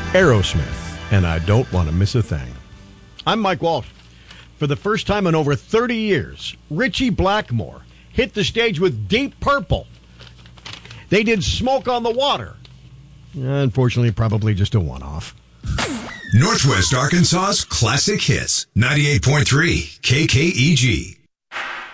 Aerosmith, and I don't want to miss a thing. I'm Mike Walsh. For the first time in over 30 years, Ritchie Blackmore hit the stage with Deep Purple. They did Smoke on the Water. Unfortunately, probably just a one-off. Northwest Arkansas's classic hits, 98.3 KKEG.